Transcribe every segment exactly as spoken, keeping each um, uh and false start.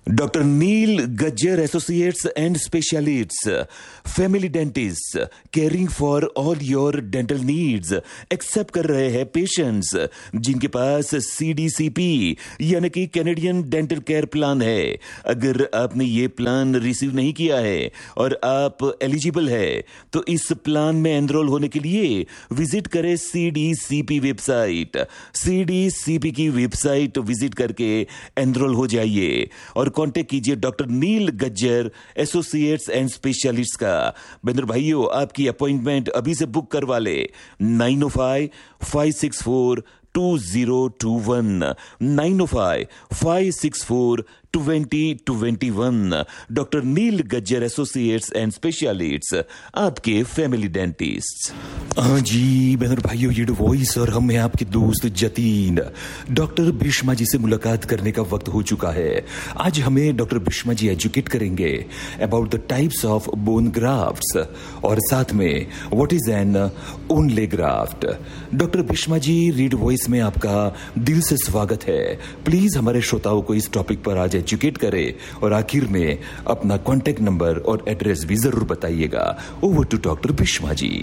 Doctor nil Gajjar associates and specialists, family dentist, caring for all your dental needs, accept कर रहे हैं patients जिनके पास C D C P यानी कि Canadian dental care plan है। अगर आपने ये प्लान रिसीव नहीं किया है और आप एलिजिबल है तो इस प्लान में एनरोल होने के लिए विजिट करें C D C P website. C D C P की वेबसाइट विजिट करके एनरोल हो जाइए और कांटेक्ट कीजिए doctor nil Gajjar associates and specialist का। बंदर भाइयों, आपकी अपॉइंटमेंट अभी से बुक करवा ले। Nine O five five six four to zero to one, nine O five five six four twenty twenty one. Doctor nil Gajjar associates and specialists, आपके family dentist. हाँ जी बहनों भाइयों, ये वॉइस और हम हैं आपके दोस्त जतीन। डॉक्टर भीष्मा जी से मुलाकात करने का वक्त हो चुका है। आज हमें डॉक्टर भीष्मा जी एजुकेट करेंगे about the types of bone grafts और साथ में what is an ओनले graft. Doctor Bheeshma ji, read voice में आपका दिल से स्वागत है। प्लीज हमारे श्रोताओं को इस टॉपिक पर आज एजुकेट करें और आखिर में अपना कॉन्टेक्ट नंबर और एड्रेस भी जरूर बताइएगा। Over to doctor Bheeshma ji.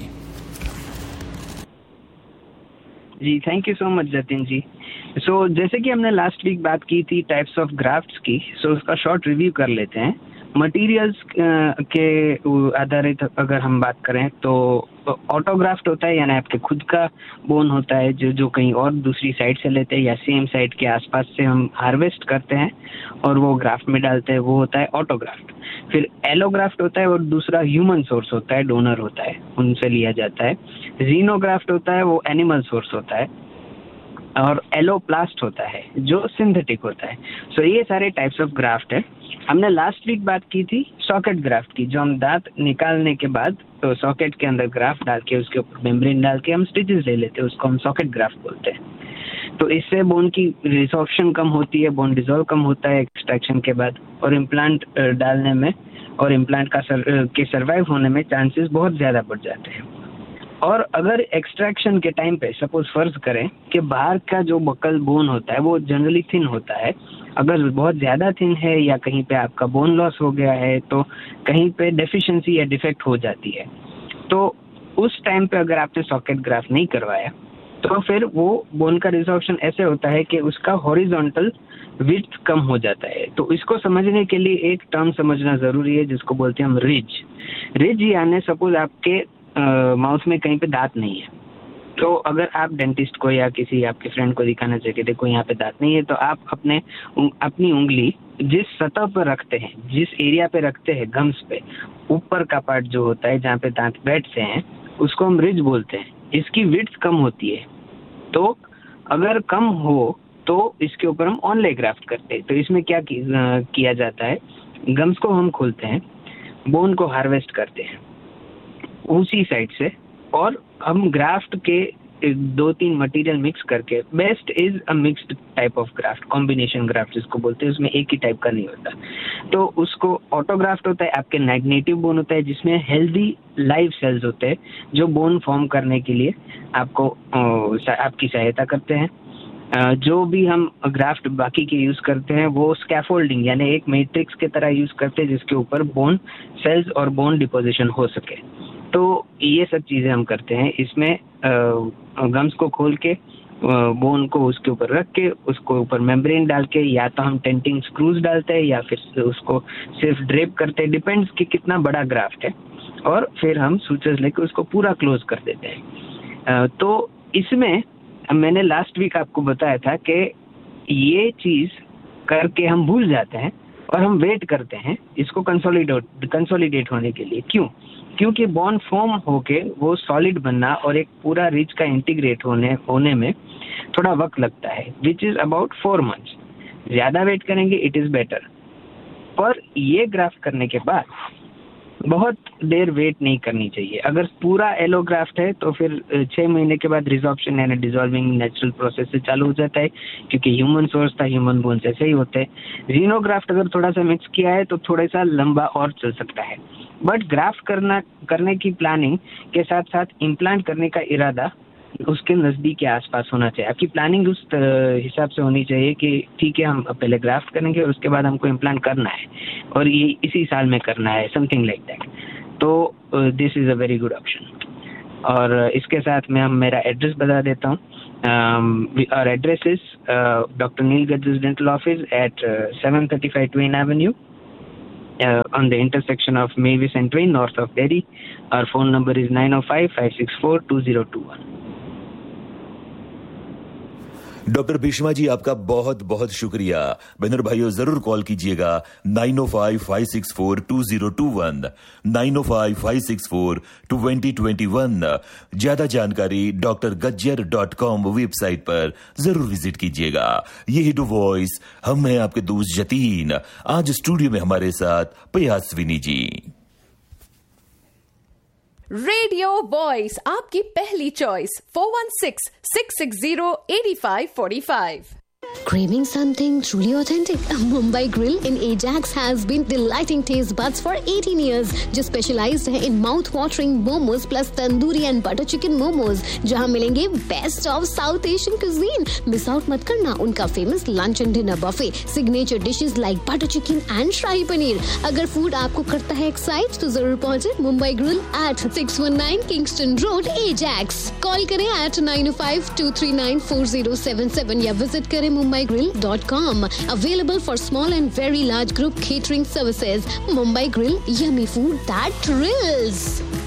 Ji thank you so much Jatin ji. So so, जैसे कि हमने लास्ट वीक बात की थी टाइप्स ऑफ ग्राफ्ट्स की, सो so, उसका शॉर्ट रिव्यू कर लेते हैं। मटेरियल्स के आधारित अगर हम बात करें तो ऑटोग्राफ्ट होता है, यानी आपके खुद का बोन होता है जो जो कहीं और दूसरी साइड से लेते हैं या सेम साइड के आसपास से हम हार्वेस्ट करते हैं और वो ग्राफ्ट में डालते हैं, वो होता है ऑटोग्राफ्ट। फिर एलोग्राफ्ट होता है और दूसरा ह्यूमन सोर्स होता है, डोनर होता है, उनसे लिया जाता है। जीनोग्राफ्ट होता है, वो एनिमल सोर्स होता है। और एलोप्लास्ट होता है जो सिंथेटिक होता है। सो so, ये सारे टाइप्स ऑफ ग्राफ्ट है। हमने लास्ट वीक बात की थी सॉकेट ग्राफ्ट की, जो हम दांत निकालने के बाद तो सॉकेट के अंदर ग्राफ्ट डाल के उसके ऊपर मेम्ब्रेन डाल के हम स्टिचेस ले लेते हैं, उसको हम सॉकेट ग्राफ्ट बोलते हैं। तो इससे बोन की रिसॉर्प्शन कम होती है, बोन डिसॉल्व कम होता है एक्सट्रैक्शन के बाद, और इम्प्लांट डालने में और इम्प्लांट का सर, के सर्वाइव होने में चांसेस बहुत ज़्यादा बढ़ जाते हैं। और अगर एक्सट्रैक्शन के टाइम पे सपोज फर्ज करें कि बाहर का जो बकल बोन होता है वो जनरली थिन होता है, अगर बहुत ज़्यादा थिन है या कहीं पे आपका बोन लॉस हो गया है तो कहीं पे डेफिशिएंसी या डिफेक्ट हो जाती है, तो उस टाइम पे अगर आपने सॉकेट ग्राफ्ट नहीं करवाया तो फिर वो बोन का रिसॉर्प्शन ऐसे होता है कि उसका हॉरिजॉन्टल विड्थ कम हो जाता है। तो इसको समझने के लिए एक टर्म समझना ज़रूरी है जिसको बोलते हैं हम रिज। रिज यानी सपोज आपके माउथ में कहीं पे दांत नहीं है, तो अगर आप डेंटिस्ट को या किसी आपके फ्रेंड को दिखाना चाहिए देखो यहाँ पे दांत नहीं है, तो आप अपने अपनी उंगली जिस सतह पर रखते हैं, जिस एरिया पे रखते हैं, गम्स पे ऊपर का पार्ट जो होता है जहाँ पे दांत बैठते हैं, उसको हम रिज बोलते हैं। इसकी विड्थ कम होती है, तो अगर कम हो तो इसके ऊपर हम ऑनले ग्राफ्ट करते हैं। तो इसमें क्या की, किया जाता है, गम्स को हम खोलते हैं, बोन को हार्वेस्ट करते हैं उसी साइड से, और हम ग्राफ्ट के दो तीन मटेरियल मिक्स करके, best is a mixed type of graft, combination graft जिसको बोलते हैं, उसमें एक ही टाइप का नहीं होता। तो उसको ऑटोग्राफ्ट होता है, आपके नेगेटिव बोन होता है जिसमें हेल्दी लाइव सेल्स होते हैं जो बोन फॉर्म करने के लिए आपको आपकी सहायता करते हैं। जो भी हम ग्राफ्ट बाकी के यूज़ करते हैं वो स्कैफोल्डिंग यानी एक मैट्रिक्स के तरह यूज़ करते हैं जिसके ऊपर बोन सेल्स और बोन डिपोजिशन हो सके। तो ये सब चीज़ें हम करते हैं। इसमें गम्स को खोल के बोन को उसके ऊपर रख के उसको ऊपर मेम्ब्रेन डाल के, या तो हम टेंटिंग स्क्रूज डालते हैं या फिर उसको सिर्फ ड्रेप करते हैं, डिपेंड्स कि कितना बड़ा ग्राफ्ट है, और फिर हम सूचर्स लेके उसको पूरा क्लोज कर देते हैं। तो इसमें मैंने लास्ट वीक आपको बताया था कि ये चीज़ करके हम भूल जाते हैं और हम वेट करते हैं इसको कंसोलिडेट कंसोलिडेट होने के लिए। क्यों? क्योंकि बॉन फॉर्म होके वो सॉलिड बनना और एक पूरा रिच का इंटीग्रेट होने होने में थोड़ा वक्त लगता है, which is about four months. ज़्यादा वेट करेंगे इट इज़ बेटर, पर ये ग्राफ्ट करने के बाद बहुत देर वेट नहीं करनी चाहिए। अगर पूरा एलोग्राफ्ट है तो फिर छः महीने के बाद रिजॉर्प्शन यानी डिजॉल्विंग नेचुरल प्रोसेस से चालू हो जाता है, क्योंकि ह्यूमन सोर्स था, ह्यूमन बोन से ही होते हैं। जीनोग्राफ्ट अगर थोड़ा सा मिक्स किया है तो थोड़ा सा लंबा और चल सकता है, बट ग्राफ्ट करना करने की प्लानिंग के साथ साथ इम्प्लांट करने का इरादा उसके नज़दीक के आसपास होना चाहिए। आपकी प्लानिंग उस हिसाब से होनी चाहिए कि ठीक है हम पहले ग्राफ्ट करेंगे और उसके बाद हमको इम्प्लांट करना है और ये इसी साल में करना है, समथिंग लाइक दैट। तो this is a very good option. और इसके साथ मैं हम मेरा एड्रेस बता देता हूँ। और address is doctor nil गज्जस dental office at seven thirty five Twain Avenue on the intersection of Mavis and Twain, north of Delhi. Our phone number is nine oh five, five six four, two zero two one. Doctor Bheeshma जी आपका बहुत बहुत शुक्रिया। बहनों और भाइयों जरूर call कीजिएगा nine O five, five six four, to zero to one, nine O five, five six four, to zero to one. ज्यादा जानकारी doctor Gajjar dot com website पर जरूर विजिट कीजिएगा। ये हिडू वॉइस, हम हैं आपके दोस्त जतीन। आज स्टूडियो में हमारे साथ पयास्विनी जी। रेडियो वॉइस आपकी पहली choice four one six, six six zero, eight five four five. Craving something truly authentic? Mumbai Grill in Ajax has been delighting taste buds for eighteen years. जो specialized है in mouth-watering momos plus tandoori and butter chicken momos, जहाँ मिलेंगे best of South Asian cuisine. Miss out मत करना उनका famous lunch and dinner buffet, signature dishes like butter chicken and shahi paneer. अगर food आपको करता है excite तो जरूर पहुँचे Mumbai Grill at six one nine Kingston Road, Ajax. Call करें at nine oh five, two three nine, four oh seven seven या visit करें mumbai grill dot com. Available for small and very large group catering services. Mumbai Grill, yummy food that thrills.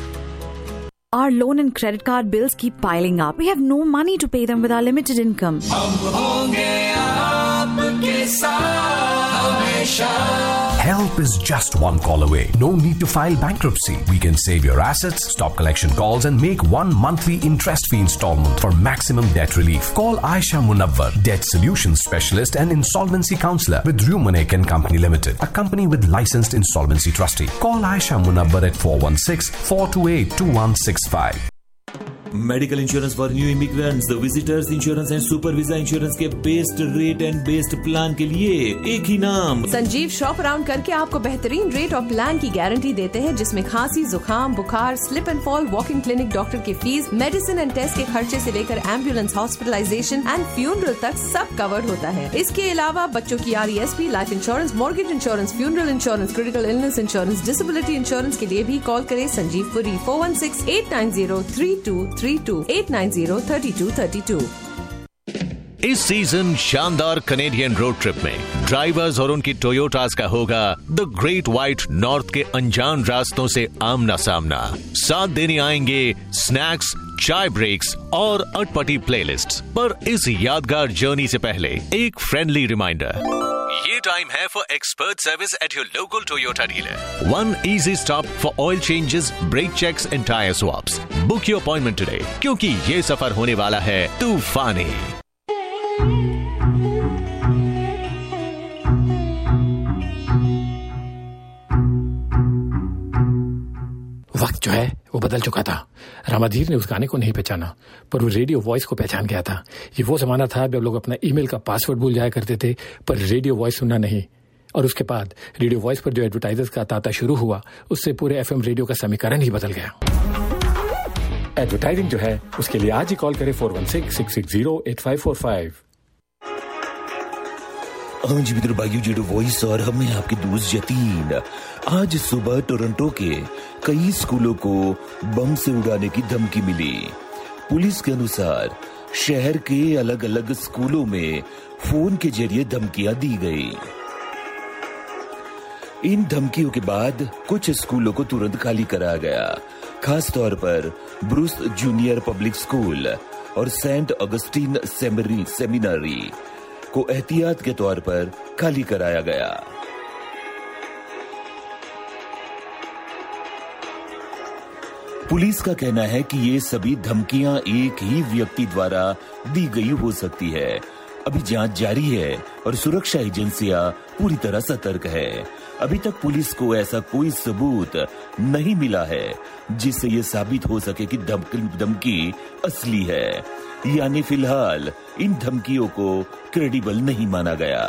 Our loan and credit card bills keep piling up. We have no money to pay them with our limited income. हम होंगे आपके साथ हमेशा। Help is just one call away. No need to file bankruptcy. We can save your assets, stop collection calls, and make one monthly interest-free installment for maximum debt relief. Call Aisha Munawwar, Debt Solutions Specialist and Insolvency Counselor with Rumanek and Company Limited, a company with licensed insolvency trustee. Call Aisha Munawwar at four one six, four two eight, two one six five. Medical insurance for new immigrants, visitors insurance and super visa insurance के best rate and best plan के लिए एक ही नाम। Sanjeev shop around करके आपको बेहतरीन rate और plan की गारंटी देते हैं, जिसमें खांसी, जुकाम, बुखार, slip and fall, walking clinic, doctor की फीस, मेडिसिन एंड टेस्ट के खर्चे से लेकर एम्बुलेंस, हॉस्पिटलाइजेशन एंड फ्यूनरल तक सब कवर्ड होता है। इसके अलावा बच्चों की R E S P, life insurance, mortgage insurance, funeral insurance, critical illness insurance, disability insurance के लिए भी कॉल करें Sanjeev Puri four one six, eight nine zero, three to three to, eight nine zero, thirty two thirty two. इस season शानदार Canadian road trip में drivers और उनकी टोयोटास का होगा द ग्रेट व्हाइट नॉर्थ के अनजान रास्तों से आमना सामना। साथ देने आएंगे स्नैक्स, चाय ब्रेक्स और अटपटी प्लेलिस्ट्स। पर इस यादगार जर्नी से पहले एक फ्रेंडली रिमाइंडर, ये टाइम है for expert service at your local Toyota dealer. One easy stop for oil changes, break checks and tyre swaps. Book your appointment today, क्योंकि ये सफर होने वाला है तूफानी। वक्त जो है वो बदल चुका था। रामाधीर ने उस गाने को नहीं पहचाना, पर वो रेडियो वॉइस को पहचान गया था। ये वो जमाना था जब लोग अपना ईमेल का पासवर्ड भूल जाया करते थे, पर रेडियो वॉइस सुनना नहीं। और उसके बाद रेडियो वॉइस पर जो एडवर्टाइजर्स का तांता शुरू हुआ, उससे पूरे एफएम रेडियो का समीकरण ही बदल गया। एडवर्टाइजिंग जो है उसके लिए आज ही कॉल करें four one six, six six zero, eight five four five. हाँ जी मित्र भाइयों, रेडियो वॉइस और हम हैं आपके दोस्त जतीन। आज सुबह टोरंटो के कई स्कूलों को बम से उड़ाने की धमकी मिली। पुलिस के अनुसार शहर के अलग अलग स्कूलों में फोन के जरिए धमकियां दी गई। इन धमकियों के बाद कुछ स्कूलों को तुरंत खाली कराया गया, खास तौर पर ब्रूस जूनियर पब्लिक स्कूल और सेंट अगस्टीन सेमिनरी सेमिनरी को एहतियात के तौर पर खाली कराया गया। पुलिस का कहना है कि ये सभी धमकियां एक ही व्यक्ति द्वारा दी गई हो सकती है। अभी जांच जारी है और सुरक्षा एजेंसियां पूरी तरह सतर्क है। अभी तक पुलिस को ऐसा कोई सबूत नहीं मिला है जिससे ये साबित हो सके कि धमकी धमकी असली है, यानी फिलहाल इन धमकियों को क्रेडिबल नहीं माना गया।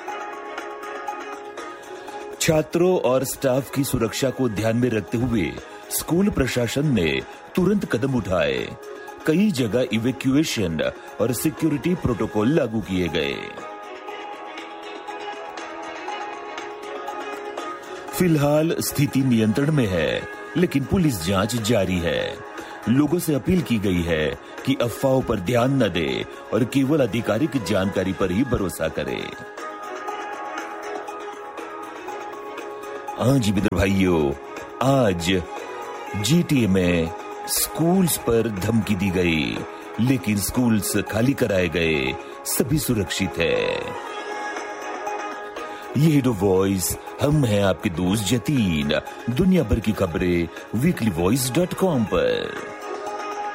छात्रों और स्टाफ की सुरक्षा को ध्यान में रखते हुए स्कूल प्रशासन ने तुरंत कदम उठाए। कई जगह इवैक्यूएशन और सिक्योरिटी प्रोटोकॉल लागू किए गए। फिलहाल स्थिति नियंत्रण में है, लेकिन पुलिस जांच जारी है। लोगों से अपील की गई है कि अफवाहों पर ध्यान न दे और केवल आधिकारिक जानकारी पर ही भरोसा करे। हाँ जी मित्र भाइयों, आज जीटीए में स्कूल्स पर धमकी दी गई, लेकिन स्कूल्स खाली कराए गए, सभी सुरक्षित है। ये हेडो वॉइस, हम हैं आपके दोस्त जतीन। दुनिया भर की खबरें वीकली वॉइस डॉट कॉम पर।